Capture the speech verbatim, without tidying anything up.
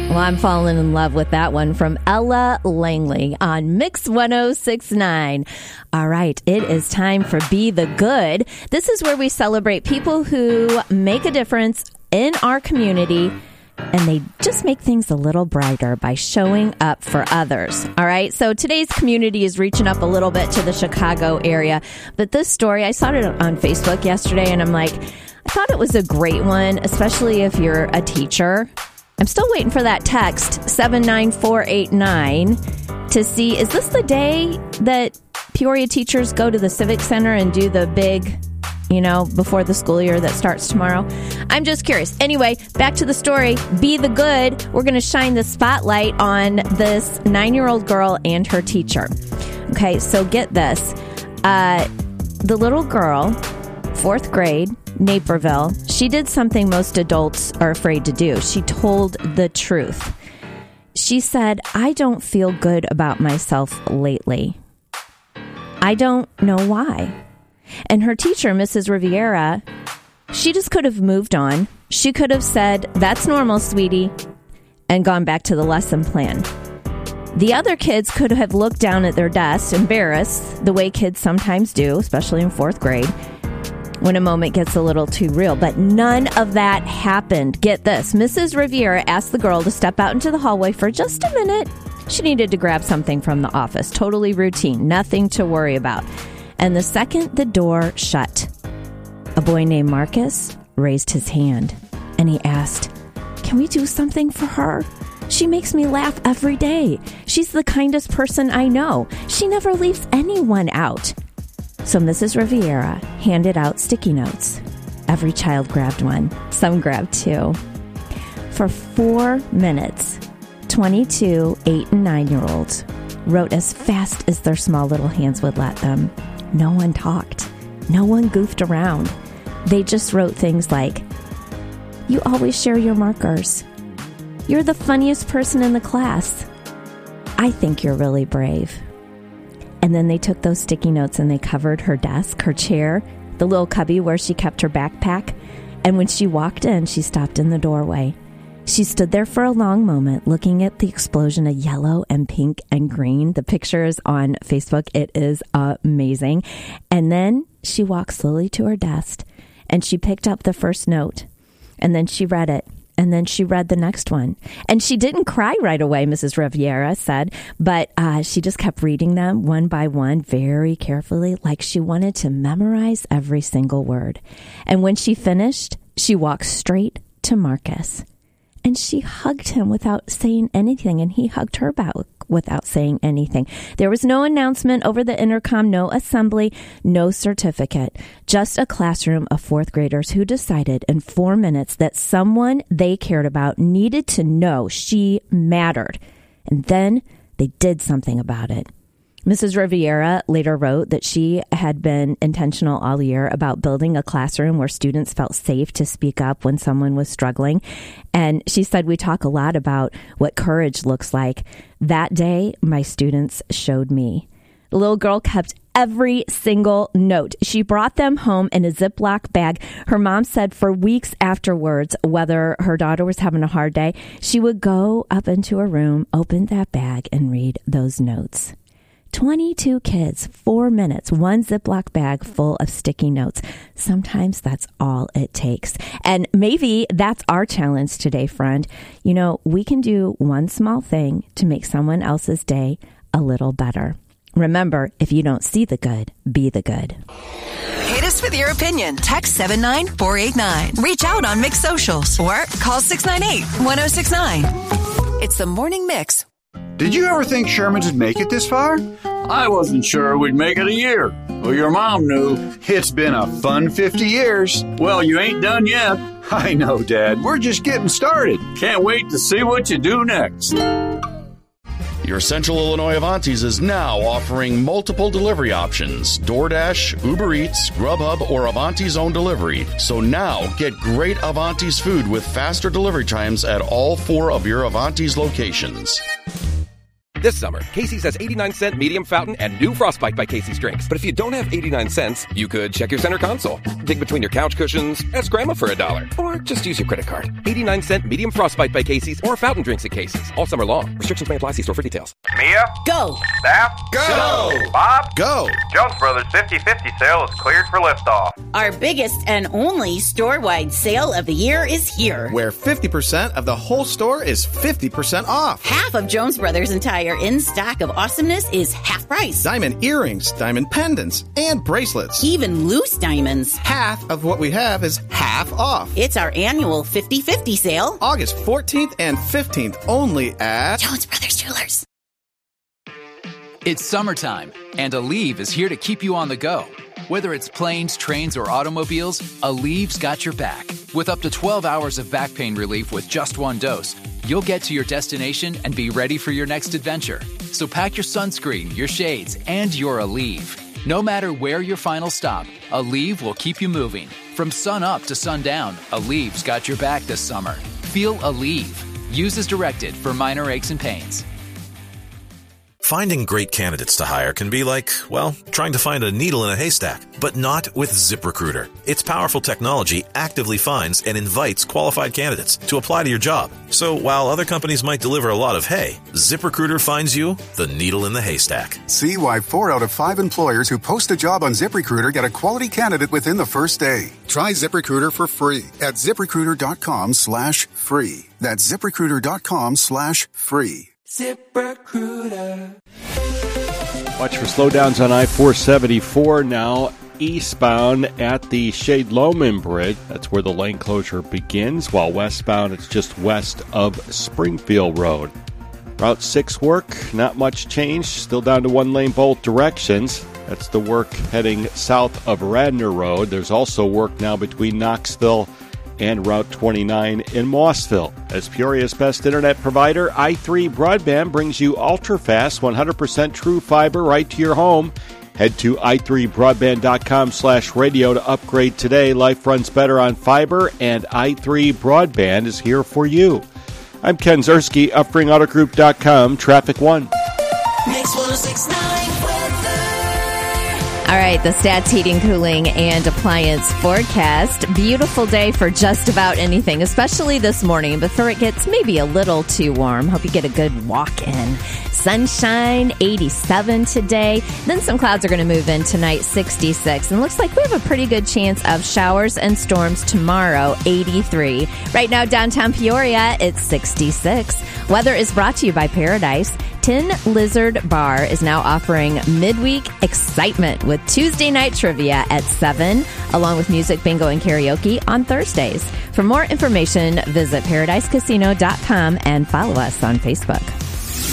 Well, I'm falling in love with that one from Ella Langley on Mix one oh six point nine. All right, it is time for Be the Good. This is where we celebrate people who make a difference in our community, and they just make things a little brighter by showing up for others. All right, so today's community is reaching up a little bit to the Chicago area. But this story, I saw it on Facebook yesterday, and I'm like, I thought it was a great one, especially if you're a teacher. I'm still waiting for that text, seven nine four eight nine, to see, is this the day that Peoria teachers go to the Civic Center and do the big, you know, before the school year that starts tomorrow? I'm just curious. Anyway, back to the story. Be the Good. We're going to shine the spotlight on this nine-year-old girl and her teacher. Okay, so get this. Uh, the little girl, fourth grade, Naperville, she did something most adults are afraid to do. She told the truth. She said, I don't feel good about myself lately. I don't know why. And her teacher, Missus Riviera, she just could have moved on. She could have said, that's normal, sweetie, and gone back to the lesson plan. The other kids could have looked down at their desks, embarrassed, the way kids sometimes do, especially in fourth grade, when a moment gets a little too real. But none of that happened. Get this. Missus Riviera asked the girl to step out into the hallway for just a minute. She needed to grab something from the office. Totally routine. Nothing to worry about. And the second the door shut, a boy named Marcus raised his hand and he asked, can we do something for her? She makes me laugh every day. She's the kindest person I know. She never leaves anyone out. So Missus Riviera handed out sticky notes. Every child grabbed one. Some grabbed two. For four minutes, twenty-two eight and nine-year-olds wrote as fast as their small little hands would let them. No one talked. No one goofed around. They just wrote things like, you always share your markers. You're the funniest person in the class. I think you're really brave. And then they took those sticky notes and they covered her desk, her chair, the little cubby where she kept her backpack. And when she walked in, she stopped in the doorway. She stood there for a long moment, looking at the explosion of yellow and pink and green. The picture is on Facebook. It is amazing. And then she walked slowly to her desk and she picked up the first note. And then she read it. And then she read the next one. And she didn't cry right away, Missus Riviera said, but uh, she just kept reading them one by one very carefully, like she wanted to memorize every single word. And when she finished, she walked straight to Marcus. And she hugged him without saying anything, and he hugged her back without saying anything. There was no announcement over the intercom, no assembly, no certificate, just a classroom of fourth graders who decided in four minutes that someone they cared about needed to know she mattered. And then they did something about it. Missus Riviera later wrote that she had been intentional all year about building a classroom where students felt safe to speak up when someone was struggling. And she said, we talk a lot about what courage looks like. That day, my students showed me. The little girl kept every single note. She brought them home in a Ziploc bag. Her mom said for weeks afterwards, whether her daughter was having a hard day, she would go up into her room, open that bag, and read those notes. twenty-two kids, four minutes, one Ziploc bag full of sticky notes. Sometimes that's all it takes. And maybe that's our challenge today, friend. You know, we can do one small thing to make someone else's day a little better. Remember, if you don't see the good, be the good. Hit us with your opinion. Text seven nine four eight nine. Reach out on Mix Socials or call six nine eight, one oh six nine. It's the Morning Mix. Did you ever think Sherman's would make it this far? I wasn't sure we'd make it a year. Well, your mom knew. It's been a fun fifty years. Well, you ain't done yet. I know, Dad. We're just getting started. Can't wait to see what you do next. Your Central Illinois Avanti's is now offering multiple delivery options: DoorDash, Uber Eats, Grubhub, or Avanti's own delivery. So now get great Avanti's food with faster delivery times at all four of your Avanti's locations. This summer, Casey's has eighty-nine cent medium fountain and new Frostbite by Casey's drinks. But if you don't have eighty-nine cents, you could check your center console, dig between your couch cushions, ask Grandma for a dollar, or just use your credit card. eighty-nine cent medium Frostbite by Casey's or fountain drinks at Casey's. All summer long. Restrictions may apply. See store for details. Mia? Go. Staff? Go. Bob? Go. Jones Brothers fifty fifty sale is cleared for liftoff. Our biggest and only store-wide sale of the year is here. Where fifty percent of the whole store is fifty percent off. Half of Jones Brothers' entire in-stock of awesomeness is half price. Diamond earrings, diamond pendants, and bracelets. Even loose diamonds. Half of what we have is half off. It's our annual fifty fifty sale. August fourteenth and fifteenth only at Jones Brothers Jewelers. It's summertime, and Aleve is here to keep you on the go. Whether it's planes, trains, or automobiles, Aleve's got your back. With up to twelve hours of back pain relief with just one dose, you'll get to your destination and be ready for your next adventure. So pack your sunscreen, your shades, and your Aleve. No matter where your final stop, Aleve will keep you moving. From sun up to sundown, Aleve's got your back this summer. Feel Aleve. Use as directed for minor aches and pains. Finding great candidates to hire can be like, well, trying to find a needle in a haystack, but not with ZipRecruiter. Its powerful technology actively finds and invites qualified candidates to apply to your job. So while other companies might deliver a lot of hay, ZipRecruiter finds you the needle in the haystack. See why four out of five employers who post a job on ZipRecruiter get a quality candidate within the first day. Try ZipRecruiter for free at ZipRecruiter.com slash free. That's ZipRecruiter.com slash free. ZipRecruiter. Watch for slowdowns on I four seventy-four now eastbound at the Shade Loman Bridge. That's where the lane closure begins, while westbound it's just west of Springfield Road. Route six work, not much change, still down to one lane both directions. That's the work heading south of Radnor Road. There's also work now between Knoxville and Route twenty-nine in Mossville. As Peoria's best internet provider, i three Broadband brings you ultra-fast, one hundred percent true fiber right to your home. Head to i three broadband dot com slash radio to upgrade today. Life runs better on fiber, and i three Broadband is here for you. I'm Ken Zerski, Uppring Auto Group dot com, Traffic One. Mix one oh six point nine. All right, the Stats Heating, Cooling, and Appliance forecast. Beautiful day for just about anything, especially this morning before it gets maybe a little too warm. Hope you get a good walk in. Sunshine, eighty-seven today. Then some clouds are going to move in tonight, sixty-six. And looks like we have a pretty good chance of showers and storms tomorrow, eighty-three. Right now, downtown Peoria, it's sixty-six. Weather is brought to you by Paradise. Tin Lizard Bar is now offering midweek excitement with Tuesday night trivia at seven, along with music, bingo, and karaoke on Thursdays. For more information, visit paradise casino dot com and follow us on Facebook.